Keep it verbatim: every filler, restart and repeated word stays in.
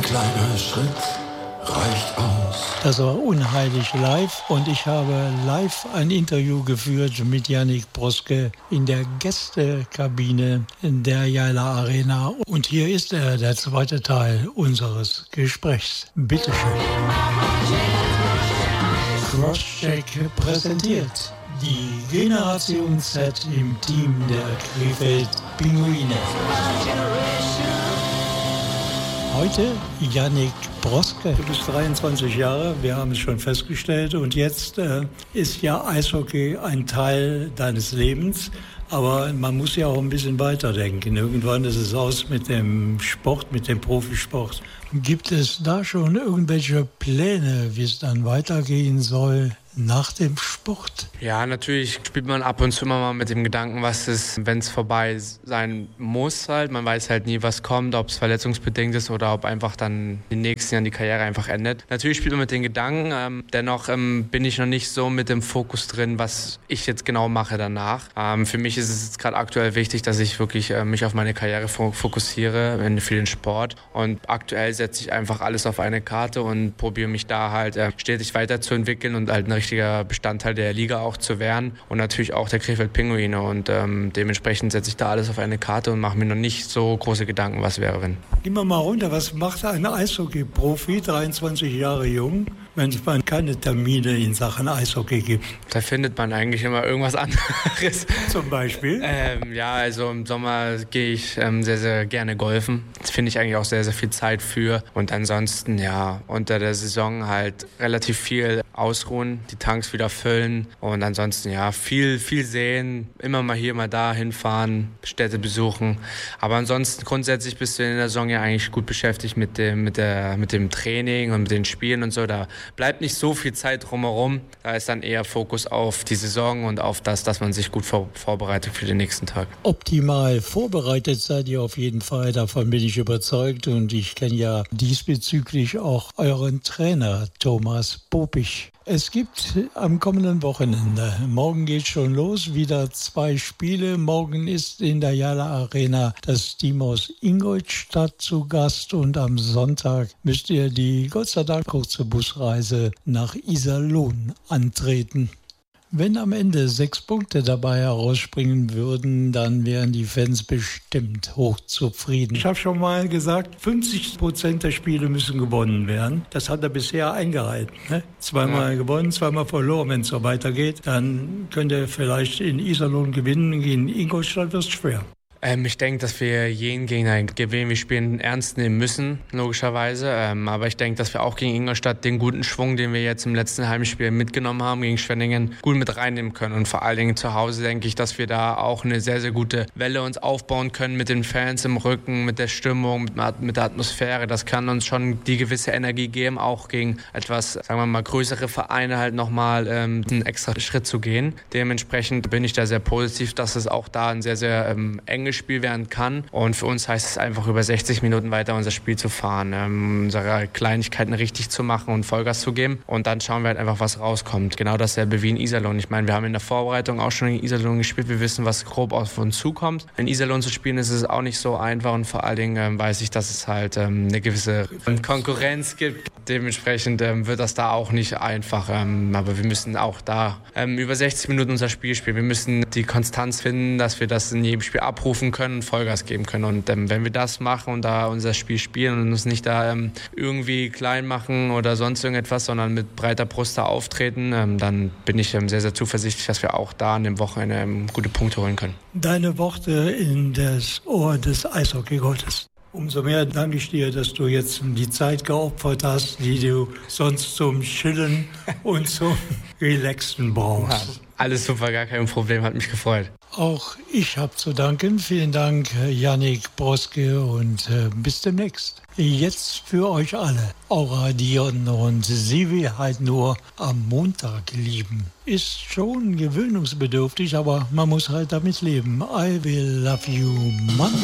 Ein kleiner Schritt reicht aus. Das war Unheilig live und ich habe live ein Interview geführt mit Yannick Broske in der Gästekabine der Jayla Arena. Und hier ist er, der zweite Teil unseres Gesprächs. Bitte schön. Crosscheck präsentiert die Generation Z im Team der Krefeld Pinguine. Heute Yannick Broske. Du bist dreiundzwanzig Jahre, wir haben es schon festgestellt. Und jetzt äh, ist ja Eishockey ein Teil deines Lebens. Aber man muss ja auch ein bisschen weiterdenken. Irgendwann ist es aus mit dem Sport, mit dem Profisport. Gibt es da schon irgendwelche Pläne, wie es dann weitergehen soll nach dem Sport? Ja, natürlich spielt man ab und zu immer mal mit dem Gedanken, was ist, wenn es vorbei sein muss halt. Man weiß halt nie, was kommt, ob es verletzungsbedingt ist oder ob einfach dann die nächsten Jahren die Karriere einfach endet. Natürlich spielt man mit den Gedanken, ähm, dennoch ähm, bin ich noch nicht so mit dem Fokus drin, was ich jetzt genau mache danach. Ähm, für mich ist es jetzt gerade aktuell wichtig, dass ich wirklich äh, mich auf meine Karriere fokussiere für den Sport. Und aktuell setze ich einfach alles auf eine Karte und probiere mich da halt äh, stetig weiterzuentwickeln und halt ein richtiger Bestandteil der Liga auch zu werden und natürlich auch der Krefeld Pinguine. Und ähm, dementsprechend setze ich da alles auf eine Karte und mache mir noch nicht so große Gedanken, was wäre, wenn. Gehen wir mal runter. Was macht ein Eishockey-Profi, dreiundzwanzig Jahre jung, wenn es mal keine Termine in Sachen Eishockey gibt? Da findet man eigentlich immer irgendwas anderes. Zum Beispiel? Ähm, ja, also im Sommer gehe ich ähm, sehr, sehr gerne golfen. Das finde ich eigentlich auch sehr, sehr viel Zeit für. Und ansonsten, ja, unter der Saison halt relativ viel ausruhen, die Tanks wieder füllen und ansonsten, ja, viel, viel sehen, immer mal hier, mal da hinfahren, Städte besuchen. Aber ansonsten grundsätzlich bist du in der Saison ja eigentlich gut beschäftigt mit dem, mit der, mit dem Training und mit den Spielen und so. Da bleibt nicht so viel Zeit drumherum. Da ist dann eher Fokus auf die Saison und auf das, dass man sich gut vor, vorbereitet für den nächsten Tag. Optimal vorbereitet seid ihr auf jeden Fall, davon bin ich überzeugt. Und ich kenne ja diesbezüglich auch euren Trainer, Thomas Popich. Es gibt am kommenden Wochenende, morgen geht schon los, wieder zwei Spiele. Morgen ist in der Jayla Arena das Team aus Ingolstadt zu Gast und am Sonntag müsst ihr die Gott sei Dank kurze Busreise nach Iserlohn antreten. Wenn am Ende sechs Punkte dabei herausspringen würden, dann wären die Fans bestimmt hochzufrieden. Ich habe schon mal gesagt, fünfzig Prozent der Spiele müssen gewonnen werden. Das hat er bisher eingehalten. Ne? Zweimal ja. gewonnen, zweimal verloren. Wenn es so weitergeht, dann könnte er vielleicht in Iserlohn gewinnen. Gegen Ingolstadt wird es schwer. Ähm, ich denke, dass wir jeden Gegner, gegen wir spielen, ernst nehmen müssen, logischerweise. Ähm, aber ich denke, dass wir auch gegen Ingolstadt den guten Schwung, den wir jetzt im letzten Heimspiel mitgenommen haben, gegen Schwenningen, gut mit reinnehmen können. Und vor allen Dingen zu Hause denke ich, dass wir da auch eine sehr, sehr gute Welle uns aufbauen können mit den Fans im Rücken, mit der Stimmung, mit, mit der Atmosphäre. Das kann uns schon die gewisse Energie geben, auch gegen etwas, sagen wir mal, größere Vereine halt nochmal ähm, einen extra Schritt zu gehen. Dementsprechend bin ich da sehr positiv, dass es auch da ein sehr, sehr ähm, enges Spiel werden kann. Und für uns heißt es einfach, über sechzig Minuten weiter unser Spiel zu fahren, ähm, unsere Kleinigkeiten richtig zu machen und Vollgas zu geben. Und dann schauen wir halt einfach, was rauskommt. Genau dasselbe wie in Iserlohn. Ich meine, wir haben in der Vorbereitung auch schon in Iserlohn gespielt. Wir wissen, was grob auf uns zukommt. In Iserlohn zu spielen, ist es auch nicht so einfach. Und vor allen Dingen ähm, weiß ich, dass es halt ähm, eine gewisse Konkurrenz gibt. Dementsprechend ähm, wird das da auch nicht einfach. Ähm, aber wir müssen auch da ähm, über sechzig Minuten unser Spiel spielen. Wir müssen die Konstanz finden, dass wir das in jedem Spiel abrufen können und Vollgas geben können. Und ähm, wenn wir das machen und da unser Spiel spielen und uns nicht da ähm, irgendwie klein machen oder sonst irgendetwas, sondern mit breiter Brust da auftreten, ähm, dann bin ich ähm, sehr, sehr zuversichtlich, dass wir auch da an dem Wochenende ähm, gute Punkte holen können. Deine Worte in das Ohr des Eishockey-Gottes. Umso mehr danke ich dir, dass du jetzt die Zeit geopfert hast, die du sonst zum Chillen und zum Relaxen brauchst. Ja, alles super, gar kein Problem, hat mich gefreut. Auch ich habe zu danken. Vielen Dank, Yannick Broske, und äh, bis demnächst. Jetzt für euch alle. Aura Dion und Sie will halt nur am Montag lieben. Ist schon gewöhnungsbedürftig, aber man muss halt damit leben. I will love you, Mann.